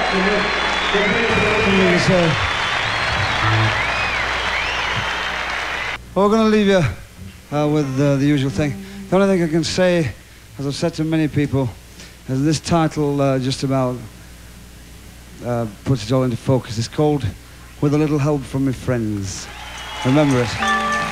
Well, we're going to leave you with the usual thing. The only thing I can say, as I've said to many people, is this title just about puts it all into focus. It's called With a Little Help from My Friends. Remember it.